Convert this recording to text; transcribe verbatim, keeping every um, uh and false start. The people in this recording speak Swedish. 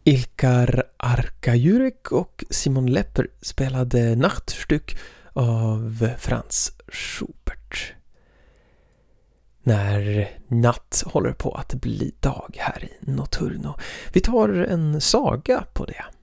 Ilkar Arkajurek och Simon Lepper spelade Nachtstück av Franz Schubert. När natt håller på att bli dag här i Notturno. Vi tar en saga på det.